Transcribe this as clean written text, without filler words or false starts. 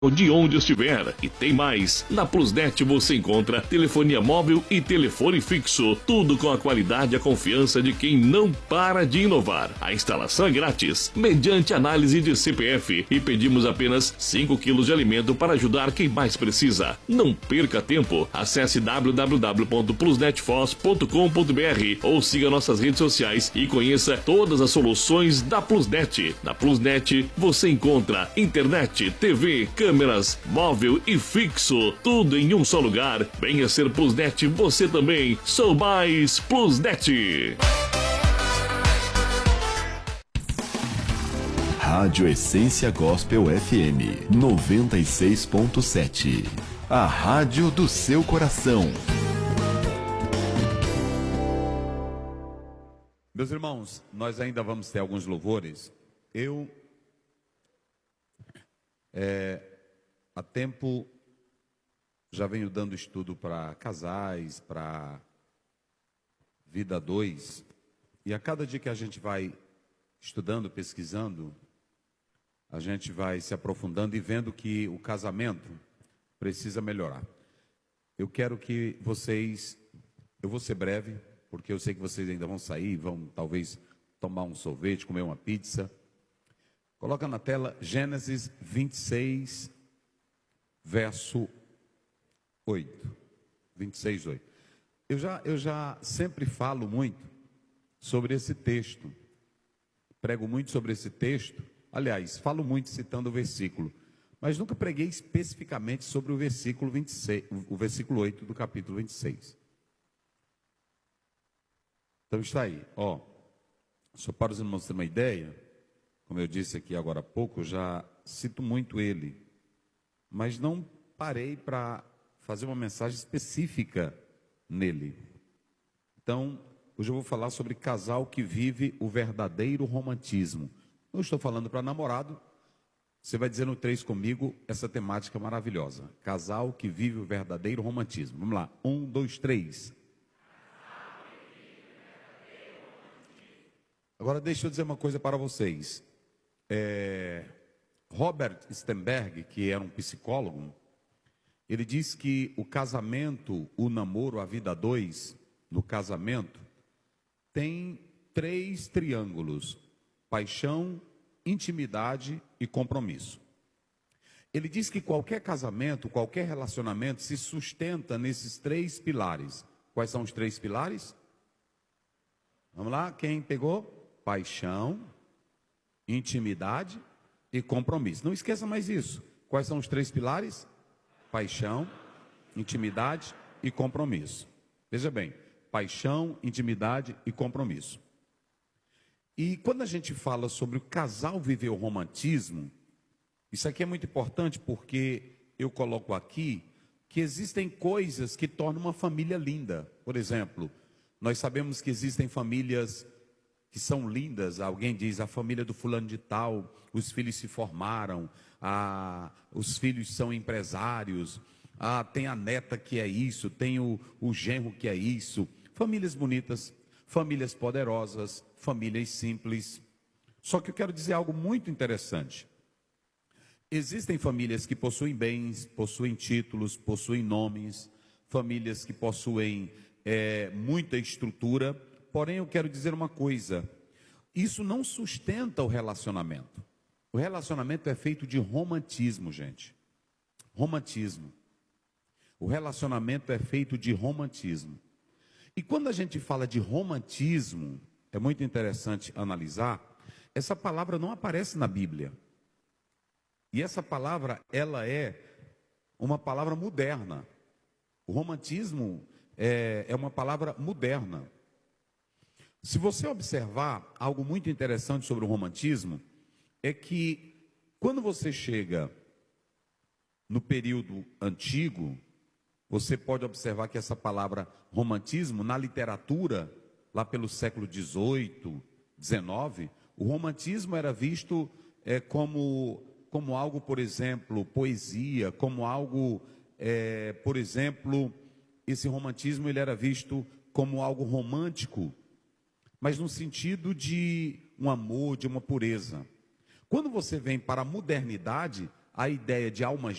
de onde estiver. E tem mais, na Plusnet você encontra telefonia móvel e telefone fixo, tudo com a qualidade e a confiança de quem não para de inovar. A instalação é grátis, mediante análise de CPF, e pedimos apenas 5 quilos de alimento para ajudar quem mais precisa. Não perca tempo, acesse www.plusnetfoz.com.br ou siga nossas redes sociais e conheça todas as soluções da Plusnet. Na Plusnet você encontra internet, TV, câmeras, móvel e fixo, tudo em um só lugar. Venha ser Plusnet você também. Sou mais Plusnet. Rádio Essência Gospel FM 96.7. A rádio do seu coração. Meus irmãos, nós ainda vamos ter alguns louvores. Há tempo já venho dando estudo para casais, para vida 2, e a cada dia que a gente vai estudando, pesquisando, a gente vai se aprofundando e vendo que o casamento precisa melhorar. Eu quero que vocês, eu vou ser breve, porque eu sei que vocês ainda vão sair, vão talvez tomar um sorvete, comer uma pizza. Coloca na tela Gênesis 26, verso 8. 26, 8. Eu já sempre falo muito sobre esse texto. Prego muito sobre esse texto. Aliás, falo muito citando o versículo. Mas nunca preguei especificamente sobre o versículo 26, o versículo 8 do capítulo 26. Então está aí, ó. Só para os irmãos terem uma ideia, como eu disse aqui agora há pouco, eu já cito muito ele. Mas não parei para fazer uma mensagem específica nele. Então, hoje eu vou falar sobre casal que vive o verdadeiro romantismo. Não estou falando para namorado. Você vai dizer no 3 comigo essa temática maravilhosa. Casal que vive o verdadeiro romantismo. Vamos lá, 1, 2, 3. Agora deixa eu dizer uma coisa para vocês. Robert Stenberg, que era um psicólogo, ele diz que o casamento, o namoro, a vida 2, no casamento, tem 3 triângulos: paixão, intimidade e compromisso. Ele diz que qualquer casamento, qualquer relacionamento se sustenta nesses 3 pilares. Quais são os 3 pilares? Vamos lá, quem pegou? Paixão, intimidade e compromisso. Não esqueça mais isso. Quais são os 3 pilares? Paixão, intimidade e compromisso. Veja bem, paixão, intimidade e compromisso. E quando a gente fala sobre o casal viver o romantismo, isso aqui é muito importante porque eu coloco aqui que existem coisas que tornam uma família linda. Por exemplo, nós sabemos que existem famílias que são lindas. Alguém diz, a família do fulano de tal, os filhos se formaram, os filhos são empresários, tem a neta que é isso, tem o genro que é isso. Famílias bonitas, famílias poderosas, famílias simples. Só que eu quero dizer algo muito interessante. Existem famílias que possuem bens, possuem títulos, possuem nomes, famílias que possuem muita estrutura. Porém, eu quero dizer uma coisa: isso não sustenta o relacionamento. O relacionamento é feito de romantismo, gente. Romantismo. O relacionamento é feito de romantismo. E quando a gente fala de romantismo, é muito interessante analisar, essa palavra não aparece na Bíblia. E essa palavra, ela é uma palavra moderna. O romantismo é uma palavra moderna. Se você observar algo muito interessante sobre o romantismo, é que quando você chega no período antigo, você pode observar que essa palavra romantismo, na literatura, lá pelo século XVIII, XIX, o romantismo era visto como algo, por exemplo, poesia, como algo, por exemplo, esse romantismo ele era visto como algo romântico, mas no sentido de um amor, de uma pureza. Quando você vem para a modernidade, a ideia de alma